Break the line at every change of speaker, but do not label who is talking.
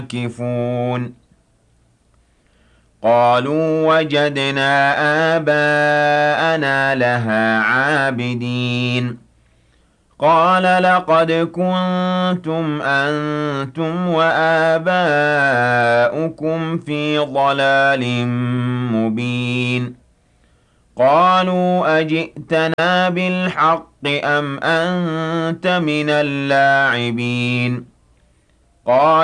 عاكفون قالوا وجدنا آباءنا لها عابدين قال لقد كنتم أنتم وآباؤكم في ضلال مبين قالوا أجئتنا بالحق أم أنت من اللاعبين قال